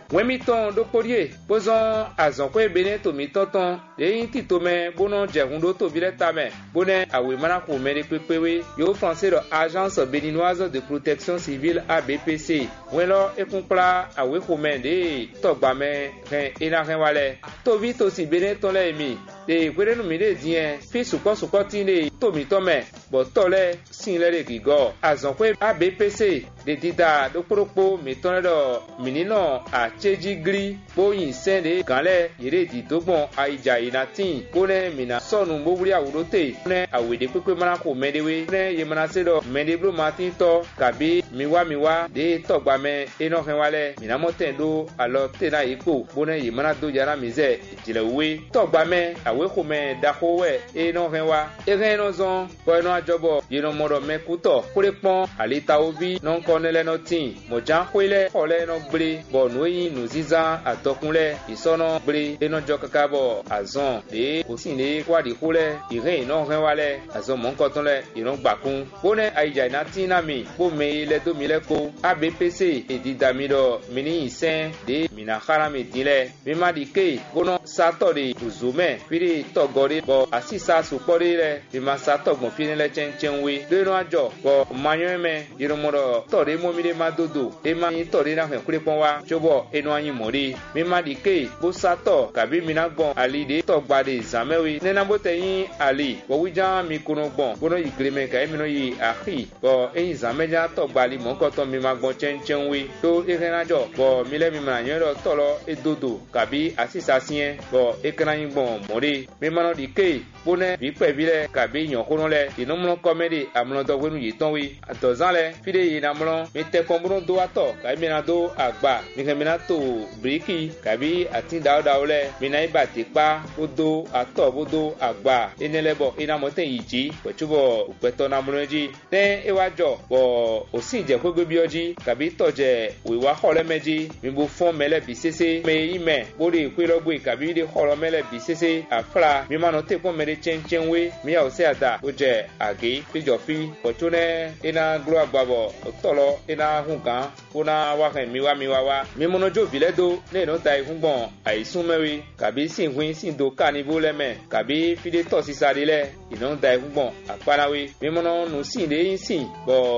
wemi ton do podie bozon azon ko ebene to mi tonton de ti to me bono jehun do to bile tame bone awe mana ko me de pepewe yo français de agence béninoise de protection civile ABPC welo ekunkla awe ko me de to gba me ren ina ren wale to vi to si bene ton le mi de kwere nu mi de dien fi suko tin de to mi to me bo to le sin le de gigo azon ko ABPC de dida do propo mi ton do minino a cheji gri boyin sende ganle yere di dogbon aija inatin bone mina sonu mobuli awurote ne awede pepe mana ko medewe ne yemana sedo medeblo martin to kabi miwa de togba me eno henwale mina motendo alo tena iko bone yemana do jara mize jilewe togba me awe ko me dakowe eno henwa eno zon bono ajobo yeno modo mekuto kurepon alita obi non konele no tin mojan kwele ole no gbre bonu yin nuziza atokunle isono gbre eno jokakabo azon de osine kwadi kule ire ino henwale azon monkotonle ino gbakun bone aija na tinami bo me le do mi le ko ABPC edidamido mini isen de mina harami dile mimadike bono satori uzume firi togori bo asisa supori le bima satogbon fini le chenchenwe de no ajo bo manyeme yiromodo tori momide madodo e ma tori na hen kurepon wa jobo eno anyin mori mimadike bo sato kabi mina gbon ali de togbade zamewe nena bote yin ali bo wijan mi kuno gbon bono igreme ka emino yi ahi bo eyin zameja togbali monkoto mi magbon chenchenwe to erenajo bo mile mi manyo do tolo edodo kabi asisa sien bo ekranyin gbon mori mi mano dike bone bi pebile kabi nyon kono le inomlo komedi amlo do wenu yitonwe atozan le fide yinamlo mi te kombuno do ato ka mina do agba mi kemina to briki kabi atin dawo le mina ibati pa odo ato bodo agba enelebo inamote yiji pochubo upeto na mroji te ewajo bo osinje kwegbe bioji kabi toje wiwa hole meji mi bo fon mele bisese me ime bodi kwelogbe kabi de holo mele bisese afra mi mano te pon mere chenchenwe mi ya ose ada oje age fijofi pochune ina glo agbabo tolo ina hunkan una wa kan miwa wa mi monojo biledo ne no tai hungbon aisun mewe kabi sinwin sindo kanibo leme kabi fide to sisade le ino dai hungbon apanawe mi mono nu sin de yin sin bo